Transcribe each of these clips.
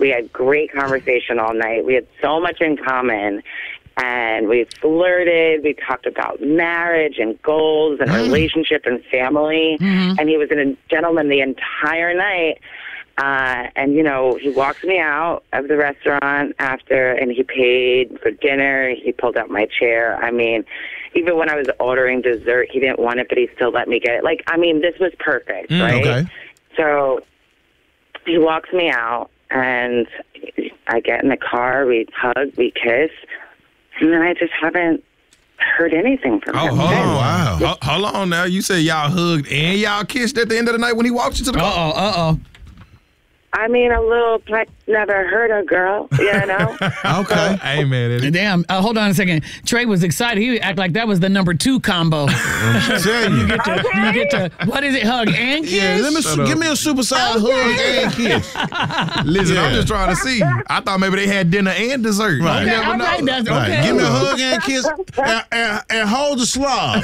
We had great conversation all night. We had so much in common. And we flirted. We talked about marriage and goals and relationship and family. And he was a gentleman the entire night. And, you know, he walked me out of the restaurant after, and he paid for dinner. He pulled out my chair. I mean, even when I was ordering dessert, he didn't want it, but he still let me get it. Like, I mean, this was perfect, right? Okay. So he walks me out, and I get in the car. We hug, we kiss. And then I just haven't heard anything from him. Oh, wow. Hold on now. You said y'all hugged and y'all kissed at the end of the night when he walked you to the car? Uh-oh. I mean, a little never hurt a girl, you know? Okay. Hey, man. Damn. Hold on a second. Trey was excited. He act like that was the number 2 combo. You get to, what is it, hug and kiss? Yeah, give me a supersized hug and kiss. Listen, I'm just trying to see. I thought maybe they had dinner and dessert. Right. You never know. Okay. Give me a hug and kiss and hold the slob.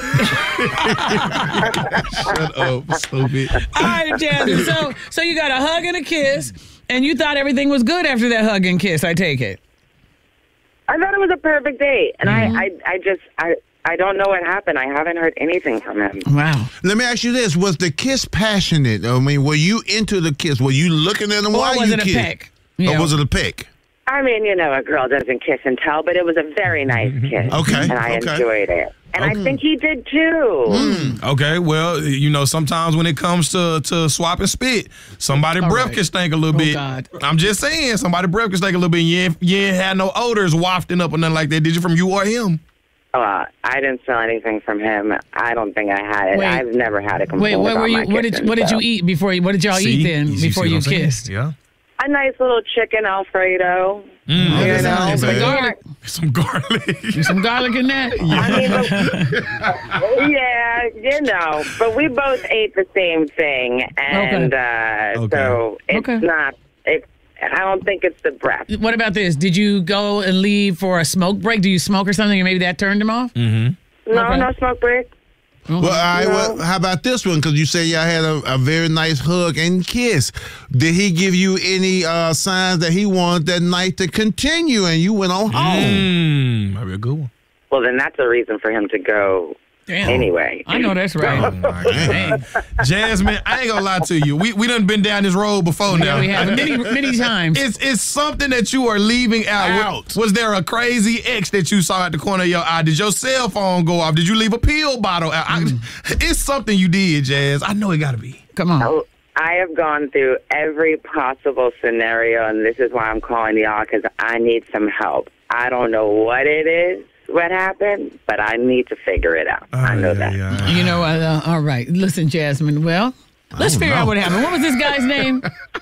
Shut up, stupid. All right, Jasmine. So you got a hug and a kiss, and you thought everything was good after that hug and kiss, I take it. I thought it was a perfect date, and I don't know what happened. I haven't heard anything from him. Wow. Let me ask you this. Was the kiss passionate? I mean, were you into the kiss? Were you looking at him while you kissed? Or was it a peck? Or was it a peck? I mean, you know, a girl doesn't kiss and tell, but it was a very nice kiss. Okay. And I enjoyed it. And I think he did too. Okay, well, you know, sometimes when it comes to swap and spit, somebody's breath can stink a little bit. God. I'm just saying, somebody's breath can stink a little bit. You ain't had no odors wafting up or nothing like that, did you, from you or him? I didn't smell anything from him. I don't think I had it. I've never had a complaint about my kitchen, what did you eat before? What did y'all eat then before you kissed? Yeah. A nice little chicken Alfredo. Some garlic. Some garlic. Some garlic in that? I mean, yeah, you know. But we both ate the same thing. And so it's not... I don't think it's the breath. What about this? Did you go and leave for a smoke break? Do you smoke or something, and maybe that turned him off? Mm-hmm. No smoke break. Well, all right, well, how about this one? Because you say y'all had a very nice hug and kiss. Did he give you any signs that he wanted that night to continue and you went on home? Might be a good one. Well, then that's a reason for him to go anyway. I know that's right. Oh, my God. Jasmine, I ain't gonna lie to you. We done been down this road before now. Yeah, we have many times. It's something that you are leaving out. Was there a crazy X that you saw at the corner of your eye? Did your cell phone go off? Did you leave a pill bottle out? It's something you did, Jazz. I know it gotta be. Come on. I have gone through every possible scenario, and this is why I'm calling y'all, because I need some help. I don't know what it is. What happened, but I need to figure it out. I know that. Yeah. You know, all right. Listen, Jasmine, well, let's figure out what happened. What was this guy's name?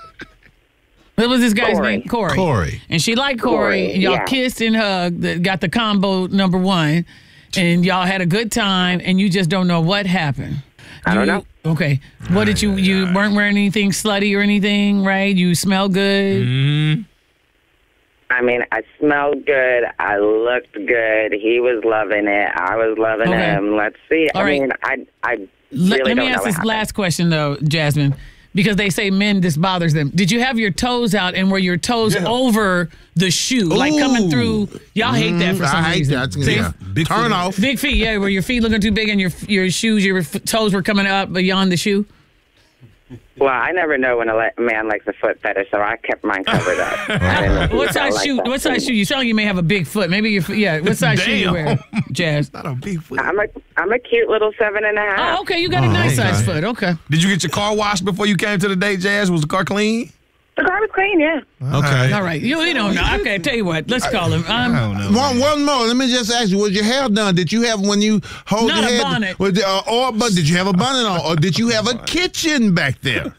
What was this guy's name? Corey. And she liked Corey. And y'all kissed and hugged, got the combo number 1, and y'all had a good time, and you just don't know what happened. I don't know. Okay. What did you weren't wearing anything slutty or anything, right? You smell good? Mm-hmm. I mean, I smelled good. I looked good. He was loving it. I was loving him. Let's see. All right. mean, I really Let me ask this last question, though, Jasmine, because they say men, this bothers them. Did you have your toes out and were your toes over the shoe, like coming through? Y'all hate that for some reason. I hate that. Big turn off. Big feet, yeah, were your feet looking too big and your shoes, your toes were coming up beyond the shoe? Well, I never know when a man likes a foot fetish, so I kept mine covered up. What size shoe? What size shoe? You sound like you may have a big foot. Maybe your What size shoe you wear, Jazz? Not a big foot. I'm a cute little 7.5. Oh, okay. You got a nice size foot. Okay. Did you get your car washed before you came to the date, Jazz? Was the car clean? The car was clean, yeah. Okay. All right. You don't know. Okay, tell you what. Let's call him. I don't know. One more. Let me just ask you: was your hair done? Did you have when you hold Not your a head? bonnet. But did you have a bonnet on, or did you have a kitchen back there?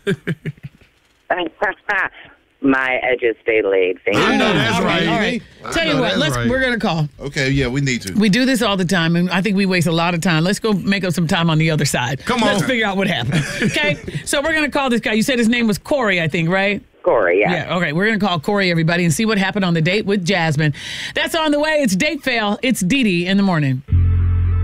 My edges stayed laid. Thank you. I know that's All right. All right. Tell you what. We're gonna call. Okay. Yeah, we need to. We do this all the time, and I think we waste a lot of time. Let's go make up some time on the other side. Come on. Let's figure out what happened. Okay. So we're gonna call this guy. You said his name was Corey, I think, right? Corey, yeah. Yeah, okay. We're going to call Corey, everybody, and see what happened on the date with Jasmine. That's on the way. It's Date Fail. It's Dee Dee in the morning.